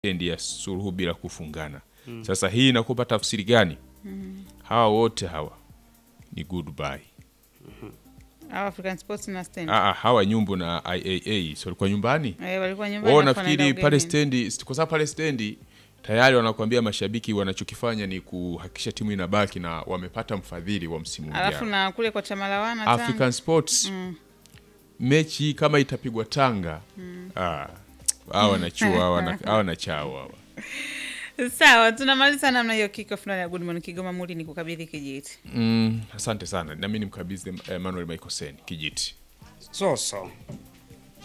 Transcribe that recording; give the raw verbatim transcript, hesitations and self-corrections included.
endi ya suluhu bila kufungana. Mm. Sasa hii inakupa tafsiri gani? Mm. Hawa wote hawa ni goodbye. Mm-hmm. Hawa African Sports na Stand. Ah, hawa Nyumbu na I A A so walikuwa nyumbani. Eh, walikuwa nyumbani. Wao nafikiri pale stendi, kwa sababu pale stendi tayari wanakuambia mashabiki wanachokifanya ni kuhakikisha timu inabaki na wamepata mfadhili wa msimu ujao. Alafu na kule kwa Chamalawana Tanga. African Sports. Mm. Mechi kama itapigwa Tanga. Mm. Ah. Hawa na chuo hawa hawa na chao hawa. Sawa, tunamaliza namna hiyo kick off na Good Morning Kigoma. Muri ni kukabidhi kijiti. Mm, asante sana. Na mimi nimkabidhi Emmanuel Michael Sen kijiti. So so.